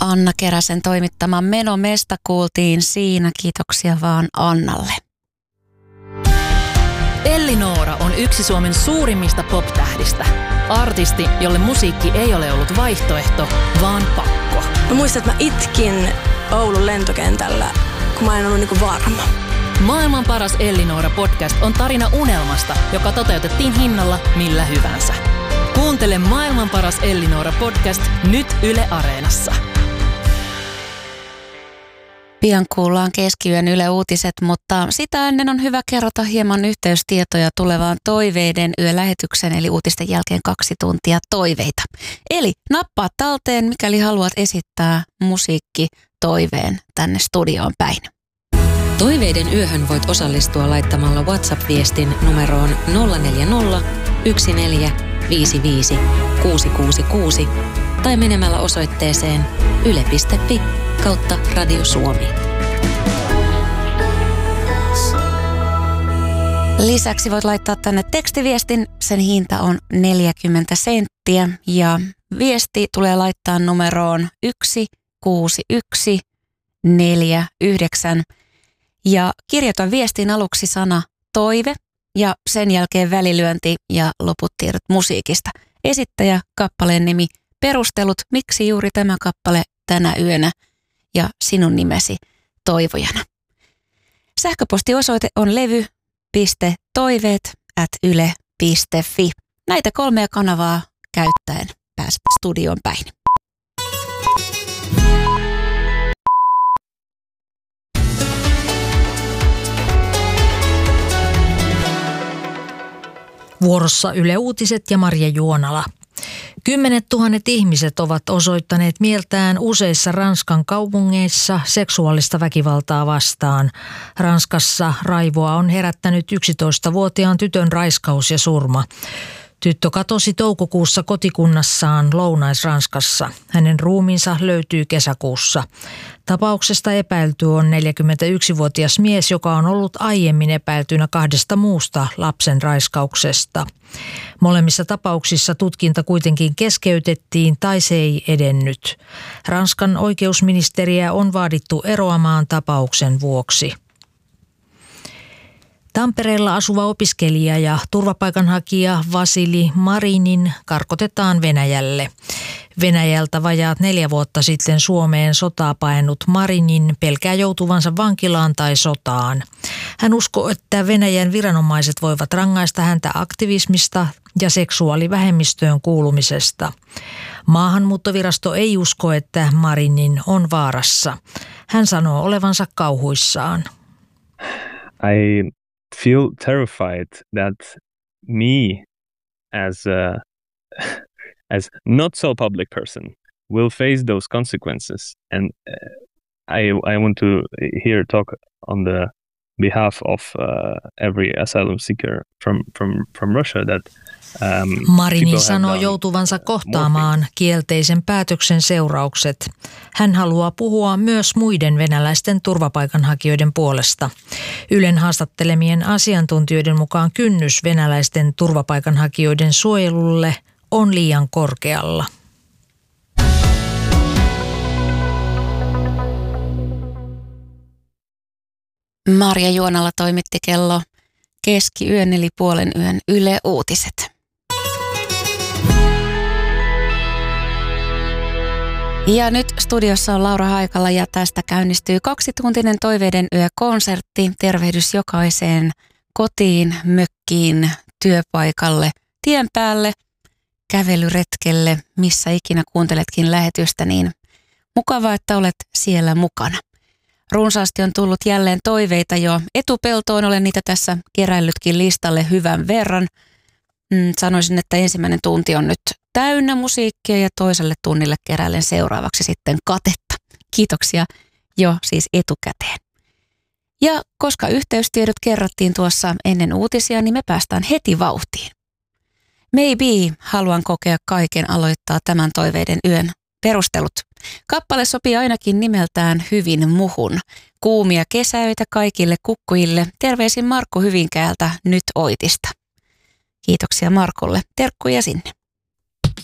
Anna Keräsen toimittama Meno Mesta kuultiin siinä. Kiitoksia vaan Annalle. Elli-Noora on yksi Suomen suurimmista pop-tähdistä. Artisti, jolle musiikki ei ole ollut vaihtoehto, vaan pakko. Mä muistan, että mä itkin Oulun lentokentällä, kun mä en ollut niinku varma. Maailman paras Elli-Noora podcast on tarina unelmasta, joka toteutettiin hinnalla millä hyvänsä. Kuuntele Maailman paras Elli-Noora podcast nyt Yle Areenassa. Pian kuullaan keskiyön Yle Uutiset, mutta sitä ennen on hyvä kerrota hieman yhteystietoja tulevaan Toiveiden yölähetyksen, eli uutisten jälkeen 2 tuntia toiveita. Eli nappaa talteen, mikäli haluat esittää musiikkitoiveen tänne studioon päin. Toiveiden yöhön voit osallistua laittamalla WhatsApp-viestin numeroon 040 1455 666 tai menemällä osoitteeseen yle.fi/Radio Suomi. Lisäksi voit laittaa tänne tekstiviestin, sen hinta on 40 senttiä ja viesti tulee laittaa numeroon 16149 ja kirjoita viestin aluksi sana toive ja sen jälkeen välilyönti ja loput tiedot musiikista. Esittäjä, kappaleen nimi, perustelut, miksi juuri tämä kappale tänä yönä ja sinun nimesi toivojana. Sähköpostiosoite on levy.toiveet@yle.fi. Näitä 3 kanavaa käyttäen pääset studioon päin. Vuorossa Yle Uutiset ja Marja Juonala. 10 000 ihmiset ovat osoittaneet mieltään useissa Ranskan kaupungeissa seksuaalista väkivaltaa vastaan. Ranskassa raivoa on herättänyt 11-vuotiaan tytön raiskaus ja surma. Tyttö katosi toukokuussa kotikunnassaan Lounais-Ranskassa. Hänen ruumiinsa löytyy kesäkuussa. Tapauksesta epäilty on 41-vuotias mies, joka on ollut aiemmin epäiltynä 2 muusta lapsen raiskauksesta. Molemmissa tapauksissa tutkinta kuitenkin keskeytettiin tai se ei edennyt. Ranskan oikeusministeriä on vaadittu eroamaan tapauksen vuoksi. Tampereella asuva opiskelija ja turvapaikanhakija Vasili Marinin karkotetaan Venäjälle. Venäjältä vajaat 4 vuotta sitten Suomeen sotaa paennut Marinin pelkää joutuvansa vankilaan tai sotaan. Hän uskoo, että Venäjän viranomaiset voivat rangaista häntä aktivismista ja seksuaalivähemmistöön kuulumisesta. Maahanmuuttovirasto ei usko, että Marinin on vaarassa. Hän sanoo olevansa kauhuissaan. I feel terrified that me as not so public person will face those consequences, and I want to here talk on the behalf of every asylum seeker from Russia that Marinin sanoo joutuvansa kohtaamaan kielteisen päätöksen seuraukset. Hän haluaa puhua myös muiden venäläisten turvapaikanhakijoiden puolesta. Ylen haastattelemien asiantuntijoiden mukaan kynnys venäläisten turvapaikanhakijoiden suojelulle on liian korkealla. Marja Juonala toimitti kello keskiyön eli puolen yön Yle Uutiset. Ja nyt studiossa on Laura Haikala ja tästä käynnistyy 2-tuntinen Toiveiden yökonsertti. Tervehdys jokaiseen kotiin, mökkiin, työpaikalle, tien päälle, kävelyretkelle, missä ikinä kuunteletkin lähetystä, niin mukavaa, että olet siellä mukana. Runsaasti on tullut jälleen toiveita jo etupeltoon, olen niitä tässä keräillytkin listalle hyvän verran. Sanoisin, että ensimmäinen tunti on nyt täynnä musiikkia ja toiselle tunnille keräilen seuraavaksi sitten katetta. Kiitoksia jo siis etukäteen. Ja koska yhteystiedot kerrattiin tuossa ennen uutisia, niin me päästään heti vauhtiin. Maybe haluan kokea kaiken aloittaa tämän Toiveiden yön perustelut. Kappale sopii ainakin nimeltään hyvin muhun. Kuumia kesäöitä kaikille kukkujille. Terveisin Markku Hyvinkäältä nyt Oitista. Kiitoksia Markulle. Terkkuja sinne.